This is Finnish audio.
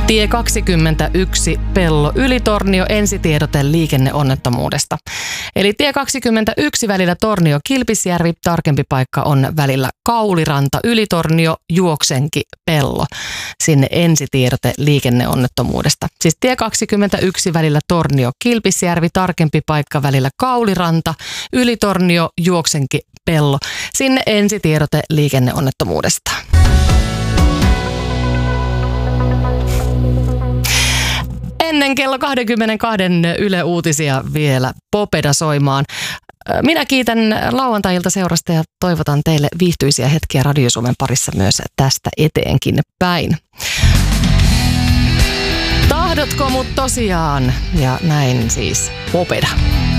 Tie 21 Pello Ylitornio, ensitiedote liikenneonnettomuudesta. Eli tie 21 välillä Tornio-Kilpisjärvi, tarkempi paikka on välillä Kauliranta Ylitornio Juoksenki Pello. Sinne ensitiedote liikenneonnettomuudesta. Siis tie 21 välillä Tornio-Kilpisjärvi, tarkempi paikka välillä Kauliranta Ylitornio Juoksenki Pello. Sinne ensitiedote liikenneonnettomuudesta. Ennen kello 22 Yle Uutisia vielä Popeda soimaan. Minä kiitän lauantai-ilta seurasta ja toivotan teille viihtyisiä hetkiä Radio Suomen parissa myös tästä eteenkin päin. Tahdotko mut tosiaan? Ja näin siis Popeda.